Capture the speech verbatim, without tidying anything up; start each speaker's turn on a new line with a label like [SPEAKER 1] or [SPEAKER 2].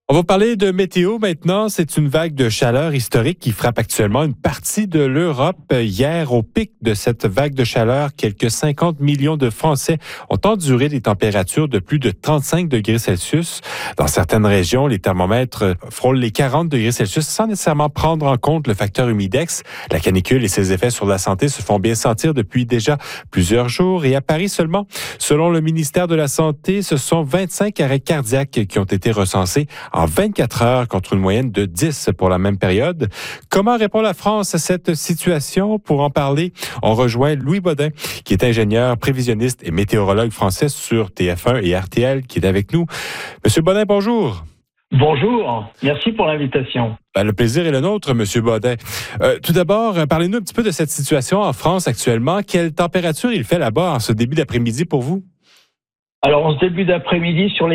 [SPEAKER 1] On va parler de météo maintenant. C'est une vague de chaleur historique qui frappe actuellement une partie de l'Europe. Hier, au pic de cette vague de chaleur, quelques cinquante millions de Français ont enduré des températures de plus de trente-cinq degrés Celsius. Dans certaines régions, les thermomètres frôlent les quarante degrés Celsius sans nécessairement prendre en compte le facteur humidex. La canicule et ses effets sur la santé se font bien sentir depuis déjà plusieurs jours. Et à Paris seulement, selon le ministère de la Santé, ce sont vingt-cinq arrêts cardiaques qui ont été recensés en vingt-quatre heures contre une moyenne de dix pour la même période. Comment répond la France à cette situation? Pour en parler, on rejoint Louis Bodin, qui est ingénieur, prévisionniste et météorologue français sur T F un et R T L, qui est avec nous. Monsieur Bodin, bonjour.
[SPEAKER 2] Bonjour, merci pour l'invitation.
[SPEAKER 1] Ben, le plaisir est le nôtre, Monsieur Bodin. Euh, tout d'abord, parlez-nous un petit peu de cette situation en France actuellement. Quelle température il fait là-bas en ce début d'après-midi pour vous?
[SPEAKER 2] Alors, en ce début d'après-midi, sur les